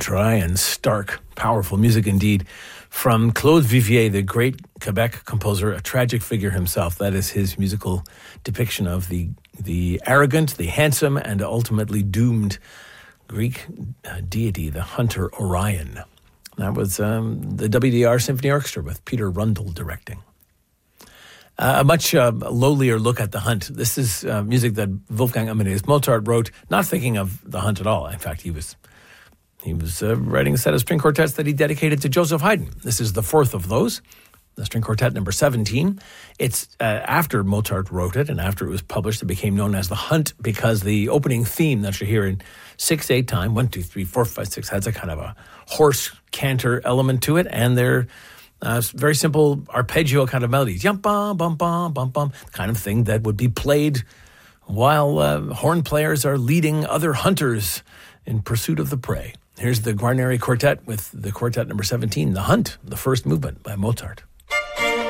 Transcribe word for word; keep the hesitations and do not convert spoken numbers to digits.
dry and stark, powerful music indeed. From Claude Vivier, the great Quebec composer, a tragic figure himself. That is his musical depiction of the the arrogant, the handsome, and ultimately doomed Greek uh, deity, the hunter Orion. That was um, the W D R Symphony Orchestra with Peter Rundle directing. Uh, a much uh, lowlier look at the Hunt. This is uh, music that Wolfgang Amadeus Mozart wrote, not thinking of the Hunt at all. In fact, he was he was uh, writing a set of string quartets that he dedicated to Joseph Haydn. This is the fourth of those, the string quartet number seventeen. It's uh, after Mozart wrote it and after it was published, it became known as the Hunt because the opening theme that you hear in six eight time, one, two, three, four, five, six, has a kind of a horse canter element to it, and they're Uh, very simple arpeggio kind of melodies. Yum, bum, bum, bum, bum, bum. Kind of thing that would be played while uh, horn players are leading other hunters in pursuit of the prey. Here's the Guarneri Quartet with the quartet number seventeen, The Hunt, the first movement by Mozart.